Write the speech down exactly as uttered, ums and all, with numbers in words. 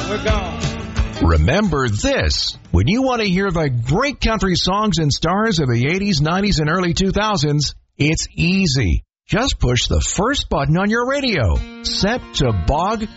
we're gone. Remember this. When you want to hear the great country songs and stars of the eighties, nineties, and early two thousands, it's easy. Just push the first button on your radio. Set to Bog